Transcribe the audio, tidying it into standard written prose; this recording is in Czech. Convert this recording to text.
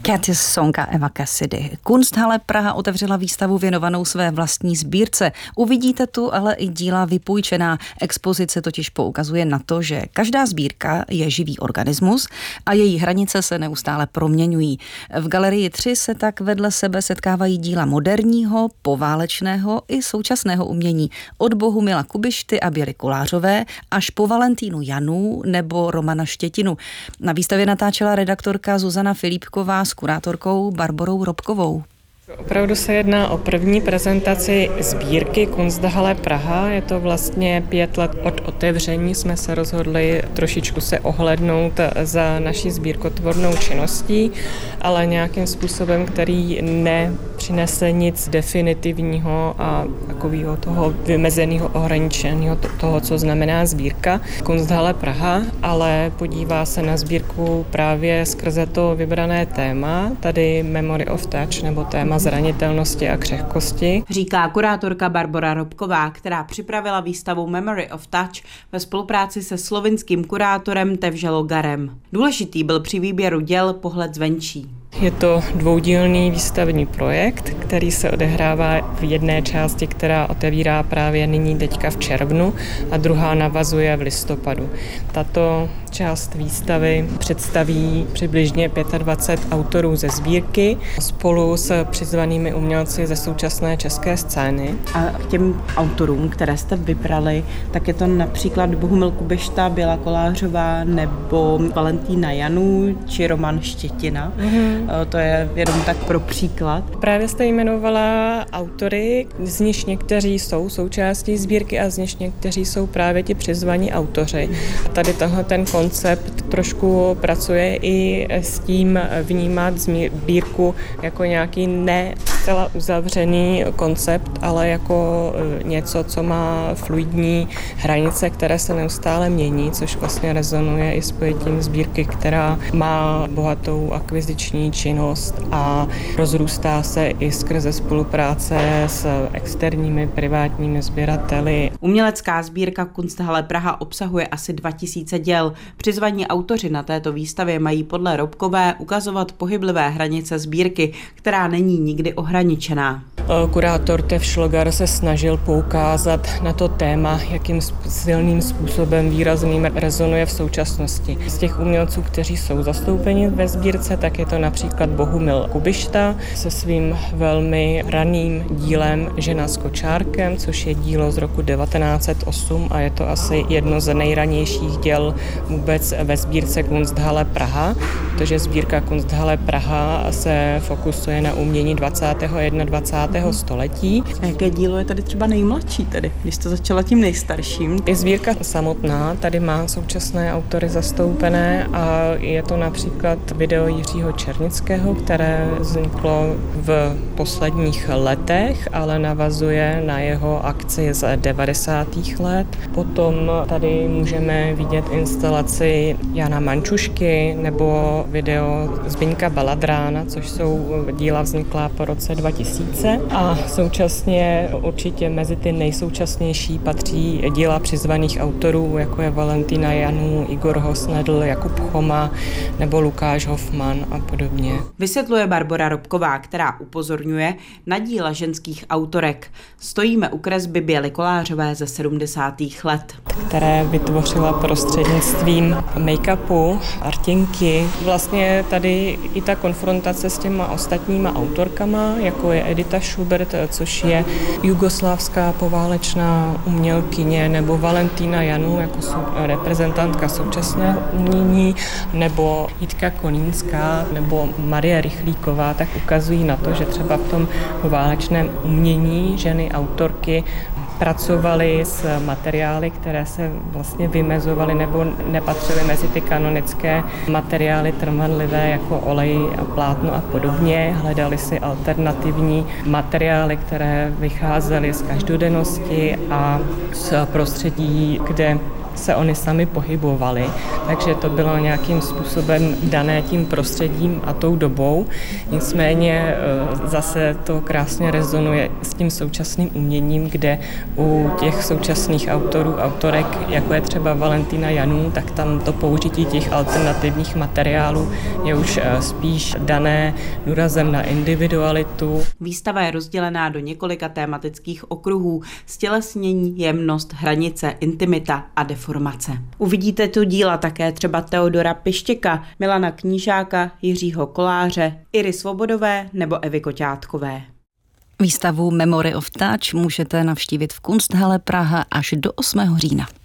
Cathy's Song a Eva Cassidy. Kunsthalle Praha otevřela výstavu věnovanou své vlastní sbírce. Uvidíte tu ale i díla vypůjčená. Expozice totiž poukazuje na to, že každá sbírka je živý organismus a její hranice se neustále proměňují. V galerii 3 se tak vedle sebe setkávají díla moderního, poválečného i současného umění. Od Bohumila Kubišty a Věry Kolářové až po Valentínu Janu nebo Romana Štětinu. Na výstavě natáčela redaktorka Zuzana Filipková s kurátorkou Barborou Robkovou. Opravdu se jedná o první prezentaci sbírky Kunsthalle Praha. Je to vlastně 5 let od otevření. Jsme se rozhodli trošičku se ohlédnout za naší sbírkotvornou činností, ale nějakým způsobem, který nepřinese nic definitivního a takového toho vymezeného, ohraničeného toho, co znamená sbírka Kunsthalle Praha, ale podívá se na sbírku právě skrze to vybrané téma, tady Memory of Touch, nebo téma zranitelnosti a křehkosti. Říká kurátorka Barbora Robková, která připravila výstavu Memory of Touch ve spolupráci se slovinským kurátorem Tevže Logarem. Důležitý byl při výběru děl pohled zvenčí. Je to dvoudílný výstavní projekt, který se odehrává v jedné části, která otevírá právě nyní teďka v červnu a druhá navazuje v listopadu. Tato část výstavy představí přibližně 25 autorů ze sbírky spolu s přizvanými umělci ze současné české scény. A k těm autorům, které jste vybrali, tak je to například Bohumil Kubišta, Věra Kolářová nebo Valentína Janu či Roman Štětina. To je jenom tak pro příklad. Právě jste jmenovala autory, z nich někteří jsou součástí sbírky a z nich někteří jsou právě ti přizvaní autoři. Tady ten koncept trošku pracuje i s tím vnímat sbírku jako nějaký ne zcela uzavřený koncept, ale jako něco, co má fluidní hranice, které se neustále mění, což vlastně rezonuje i s pojetím sbírky, která má bohatou akviziční činnost a rozrůstá se i skrze spolupráce s externími privátními sběrateli. Umělecká sbírka Kunsthalle Praha obsahuje asi 2000 děl. Přizvaní autoři na této výstavě mají podle Robkové ukazovat pohyblivé hranice sbírky, která není nikdy ohraničená. Kurátor Tevž Logar se snažil poukázat na to téma, jakým silným způsobem výrazným rezonuje v současnosti. Z těch umělců, kteří jsou zastoupeni ve sbírce, tak je to například Bohumil Kubišta se svým velmi raným dílem Žena s kočárkem, což je dílo z roku 1908 a je to asi jedno z nejranějších děl vůbec ve sbírce Kunsthalle Praha, protože sbírka Kunsthalle Praha se fokusuje na umění 20. a 21. století. A jaké dílo je tady třeba nejmladší tedy, když to začala tím nejstarším? I sbírka samotná tady má současné autory zastoupené a je to například video Jiřího Černického, které vzniklo v posledních letech, ale navazuje na jeho akci z 90. let. Potom tady můžeme vidět instalaci Jana Mančušky nebo video Zbyňka Baladrána, což jsou díla vzniklá po roce 2000. A současně určitě mezi ty nejsoučasnější patří díla přizvaných autorů, jako je Valentína Janu, Igor Hosnedl, Jakub Choma nebo Lukáš Hofman a podobně. Vysvětluje Barbora Robková, která upozorňuje na díla ženských autorek. Stojíme u kresby Věry Kolářové ze 70. let. Které vytvořila prostřednictvím make-upu, artinky. Vlastně tady i ta konfrontace s těma ostatníma autorkama, jako je Edita Schubert, což je jugoslávská poválečná umělkyně, nebo Valentína Janu, jako reprezentantka současného umění, nebo Jitka Kolínská, nebo Marie Rychlíková, tak ukazují na to, že třeba v tom poválečném umění ženy autorky pracovali s materiály, které se vlastně vymezovaly nebo nepatřily mezi ty kanonické materiály trvanlivé jako olej, plátno a podobně. Hledali si alternativní materiály, které vycházely z každodennosti a z prostředí, kde se oni sami pohybovali, takže to bylo nějakým způsobem dané tím prostředím a tou dobou. Nicméně zase to krásně rezonuje s tím současným uměním, kde u těch současných autorek, jako je třeba Valentína Janů, tak tam to použití těch alternativních materiálů je už spíš dané důrazem na individualitu. Výstava je rozdělená do několika tématických okruhů: stělesnění, jemnost, hranice, intimita a deformace. Uvidíte tu díla také třeba Teodora Pištěka, Milana Knížáka, Jiřího Koláře, Iry Svobodové nebo Evy Koťátkové. Výstavu Memory of Touch můžete navštívit v Kunsthalle Praha až do 8. října.